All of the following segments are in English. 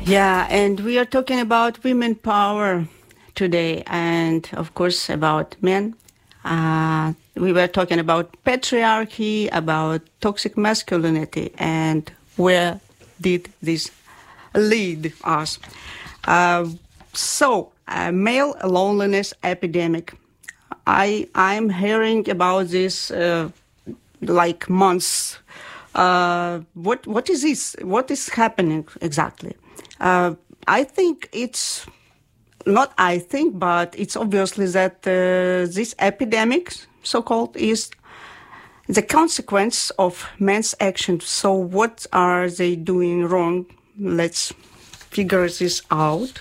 Yeah, and we are talking about women power today, and of course about men. We were talking about patriarchy, about toxic masculinity, and where did this lead us? Male loneliness epidemic. I'm hearing about this like months. What is this? What is happening exactly? I think it's not. I think, but it's obviously that this epidemic, so-called, is the consequence of men's actions. So, what are they doing wrong? Let's figure this out.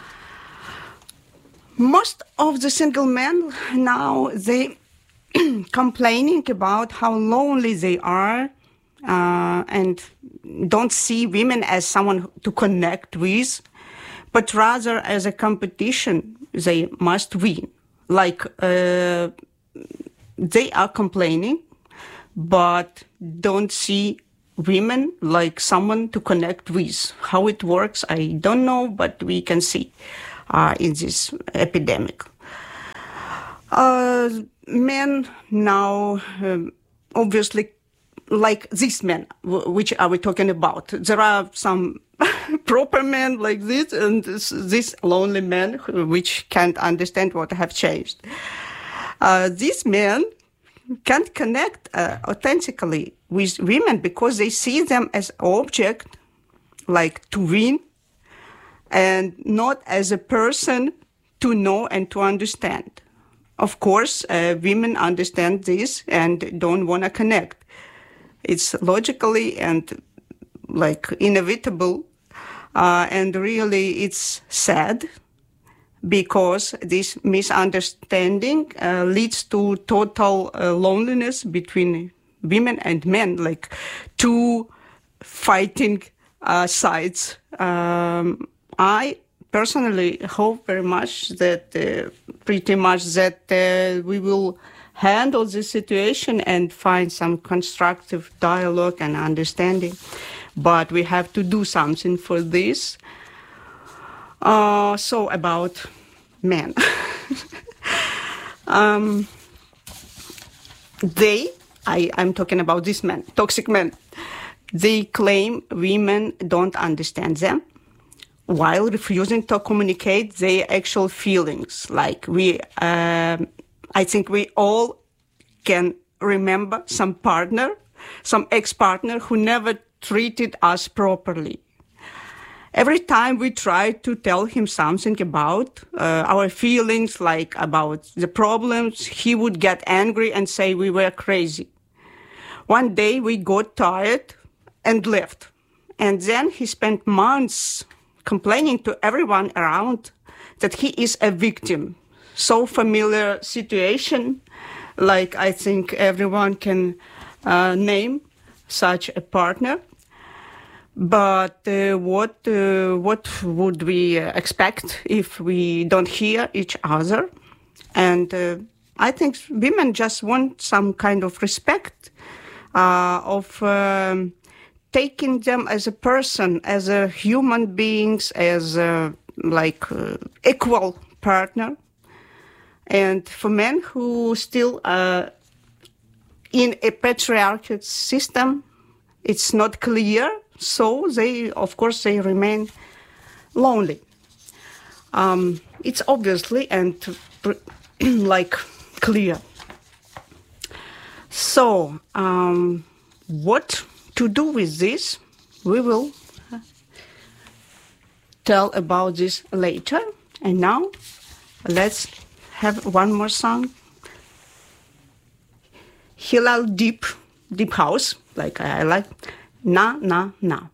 Most of the single men now, they complaining about how lonely they are and don't see women as someone to connect with, but rather as a competition they must win. Like they are complaining, but don't see women like someone to connect with. How it works, I don't know, but we can see in this epidemic. Men now, obviously, like these men, which are we talking about? There are some proper men like this, and this lonely men which can't understand what have changed. These men can't connect authentically with women because they see them as object, like to win, and not as a person to know and to understand. Of course, women understand this and don't want to connect. It's logically and like inevitable, and really it's sad because this misunderstanding leads to total loneliness between women and men, like two fighting sides. I personally hope very much that we will handle this situation and find some constructive dialogue and understanding. But we have to do something for this. So about men. I'm talking about these men, toxic men. They claim women don't understand them, while refusing to communicate their actual feelings. Like I think we all can remember some ex-partner who never treated us properly. Every time we tried to tell him something about our feelings, like about the problems, he would get angry and say we were crazy. One day we got tired and left. And then he spent months complaining to everyone around that he is a victim. So familiar situation, like I think everyone can name such a partner. But what would we expect if we don't hear each other? And I think women just want some kind of respect, of taking them as a person, as a human beings, as equal partner. And for men who still in a patriarchal system, it's not clear. So they remain lonely. It's obviously and clear. So what to do with this? We will tell about this later. And now let's have one more song. Hillel Deep House, like I like. Na, na, na.